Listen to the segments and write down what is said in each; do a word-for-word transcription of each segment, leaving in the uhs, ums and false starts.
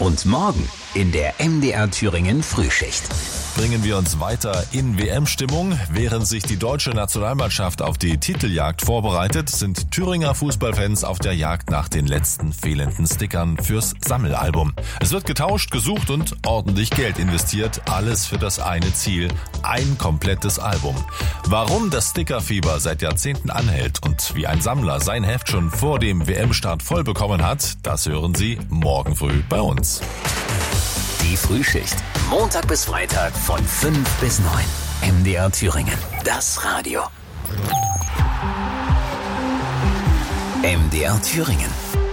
Und morgen in der M D R Thüringen Frühschicht. Bringen wir uns weiter in W M-Stimmung. Während sich die deutsche Nationalmannschaft auf die Titeljagd vorbereitet, sind Thüringer Fußballfans auf der Jagd nach den letzten fehlenden Stickern fürs Sammelalbum. Es wird getauscht, gesucht und ordentlich Geld investiert. Alles für das eine Ziel: ein komplettes Album. Warum das Stickerfieber seit Jahrzehnten anhält und wie ein Sammler sein Heft schon vor dem W M-Start voll bekommen hat, das hören Sie morgen früh bei uns. Die Frühschicht. Montag bis Freitag von fünf bis neun. M D R Thüringen. Das Radio. M D R Thüringen.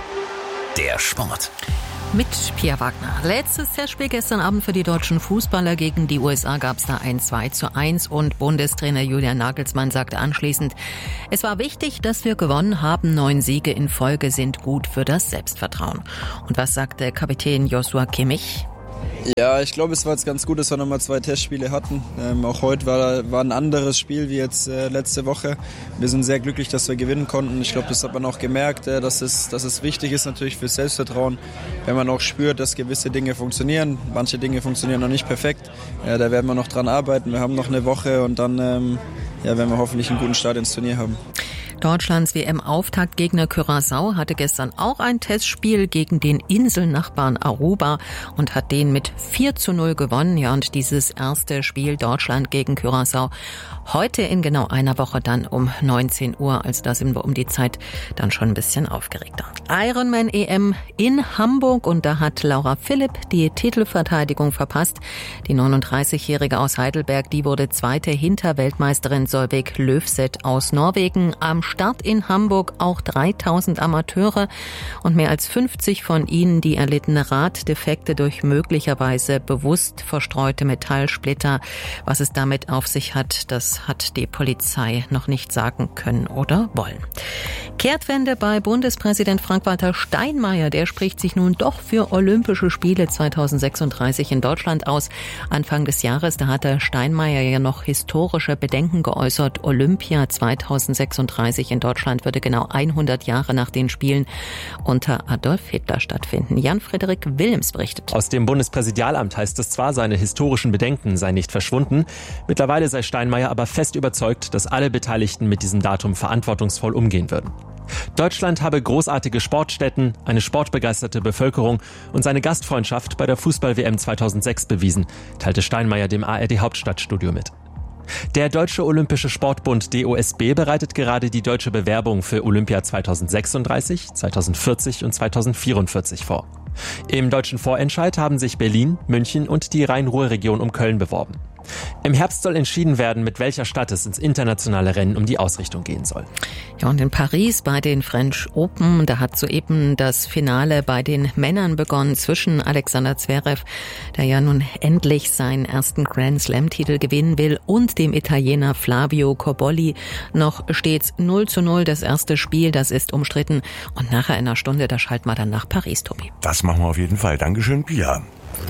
Der Sport. Mit Pia Wagner. Letztes Testspiel gestern Abend für die deutschen Fußballer gegen die U S A gab es da ein zwei zu eins und Bundestrainer Julian Nagelsmann sagte anschließend: Es war wichtig, dass wir gewonnen haben. Neun Siege in Folge sind gut für das Selbstvertrauen. Und was sagte Kapitän Joshua Kimmich? Ja, ich glaube, es war jetzt ganz gut, dass wir nochmal zwei Testspiele hatten. Ähm, auch heute war, war ein anderes Spiel wie jetzt äh, letzte Woche. Wir sind sehr glücklich, dass wir gewinnen konnten. Ich glaube, das hat man auch gemerkt, äh, dass, es, dass es wichtig ist natürlich fürs Selbstvertrauen, wenn man auch spürt, dass gewisse Dinge funktionieren. Manche Dinge funktionieren noch nicht perfekt. Äh, da werden wir noch dran arbeiten. Wir haben noch eine Woche und dann ähm, ja, werden wir hoffentlich einen guten Start ins Turnier haben. Deutschlands W M-Auftaktgegner Curaçao hatte gestern auch ein Testspiel gegen den Inselnachbarn Aruba und hat den mit vier zu null gewonnen. Ja, und dieses erste Spiel Deutschland gegen Curaçao heute in genau einer Woche dann um neunzehn Uhr. Also da sind wir um die Zeit dann schon ein bisschen aufgeregter. Ironman-E M in Hamburg und da hat Laura Philipp die Titelverteidigung verpasst. Die neununddreißigjährige aus Heidelberg, die wurde Zweite hinter Weltmeisterin Solveig Løvseth aus Norwegen. Am Start in Hamburg auch dreitausend Amateure und mehr als fünfzig von ihnen, die erlittene Raddefekte durch möglicherweise bewusst verstreute Metallsplitter. Was es damit auf sich hat, das hat die Polizei noch nicht sagen können oder wollen. Kehrtwende bei Bundespräsident Frank-Walter Steinmeier. Der spricht sich nun doch für Olympische Spiele zweitausendsechsunddreißig in Deutschland aus. Anfang des Jahres, da hatte Steinmeier ja noch historische Bedenken geäußert. Olympia zweitausendsechsunddreißig in Deutschland würde genau hundert Jahre nach den Spielen unter Adolf Hitler stattfinden. Jan-Frederik Wilms berichtet. Aus dem Bundespräsidialamt heißt es zwar, seine historischen Bedenken seien nicht verschwunden. Mittlerweile sei Steinmeier aber fest überzeugt, dass alle Beteiligten mit diesem Datum verantwortungsvoll umgehen würden. Deutschland habe großartige Sportstätten, eine sportbegeisterte Bevölkerung und seine Gastfreundschaft bei der Fußball-W M zweitausendsechs bewiesen, teilte Steinmeier dem A R D-Hauptstadtstudio mit. Der Deutsche Olympische Sportbund D O S B bereitet gerade die deutsche Bewerbung für Olympia zweitausendsechsunddreißig, zweitausendvierzig und zweitausendvierundvierzig vor. Im deutschen Vorentscheid haben sich Berlin, München und die Rhein-Ruhr-Region um Köln beworben. Im Herbst soll entschieden werden, mit welcher Stadt es ins internationale Rennen um die Ausrichtung gehen soll. Ja, und in Paris bei den French Open, da hat soeben das Finale bei den Männern begonnen zwischen Alexander Zverev, der ja nun endlich seinen ersten Grand Slam-Titel gewinnen will, und dem Italiener Flavio Cobolli. Noch stets null zu null das erste Spiel, das ist umstritten. Und nachher in einer Stunde, da schalten wir dann nach Paris, Tobi. Das machen wir auf jeden Fall. Dankeschön, Pia.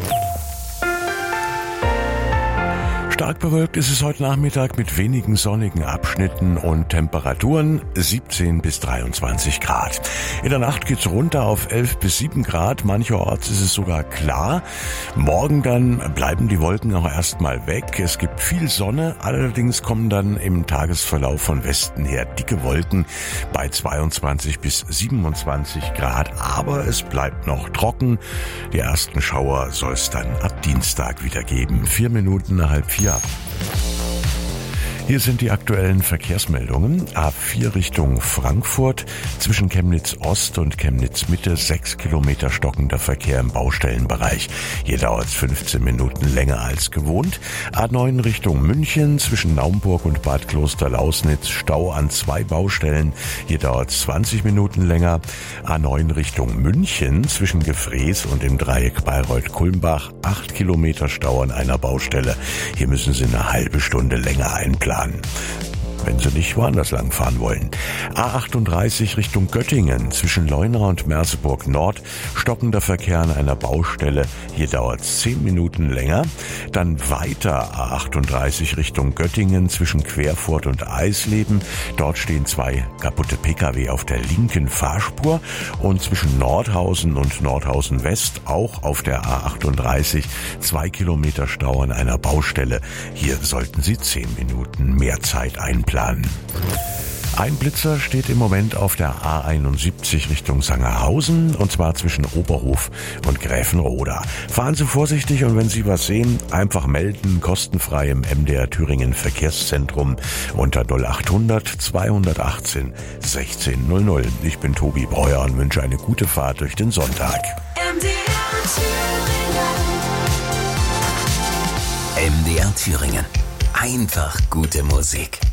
Stark bewölkt ist es heute Nachmittag mit wenigen sonnigen Abschnitten und Temperaturen siebzehn bis dreiundzwanzig Grad. In der Nacht geht's runter auf elf bis sieben Grad. Mancherorts ist es sogar klar. Morgen dann bleiben die Wolken auch erstmal weg. Es gibt viel Sonne. Allerdings kommen dann im Tagesverlauf von Westen her dicke Wolken bei zweiundzwanzig bis siebenundzwanzig Grad. Aber es bleibt noch trocken. Die ersten Schauer soll es dann ab Dienstag wieder geben. Vier Minuten nach halb vier. Hier sind die aktuellen Verkehrsmeldungen. A vier Richtung Frankfurt, zwischen Chemnitz Ost und Chemnitz Mitte sechs Kilometer stockender Verkehr im Baustellenbereich. Hier dauert es fünfzehn Minuten länger als gewohnt. A neun Richtung München, zwischen Naumburg und Bad Klosterlausnitz Stau an zwei Baustellen. Hier dauert es zwanzig Minuten länger. A neun Richtung München, zwischen Gefrees und dem Dreieck Bayreuth-Kulmbach acht Kilometer Stau an einer Baustelle. Hier müssen Sie eine halbe Stunde länger einplanen. wenn Sie nicht woanders langfahren wollen. A achtunddreißig Richtung Göttingen zwischen Leuna und Merseburg Nord, stockender Verkehr an einer Baustelle. Hier dauert es zehn Minuten länger. Dann weiter A achtunddreißig Richtung Göttingen zwischen Querfurt und Eisleben. Dort stehen zwei kaputte Pkw auf der linken Fahrspur. Und zwischen Nordhausen und Nordhausen West auch auf der A achtunddreißig zwei Kilometer Stau an einer Baustelle. Hier sollten Sie zehn Minuten mehr Zeit einplanen. Ein Blitzer steht im Moment auf der A einundsiebzig Richtung Sangerhausen, und zwar zwischen Oberhof und Gräfenroda. Fahren Sie vorsichtig und wenn Sie was sehen, einfach melden, kostenfrei im M D R Thüringen Verkehrszentrum unter null achthundert zweihundertachtzehn sechzehn null null. Ich bin Tobi Breuer und wünsche eine gute Fahrt durch den Sonntag. M D R Thüringen. M D R Thüringen. Einfach gute Musik.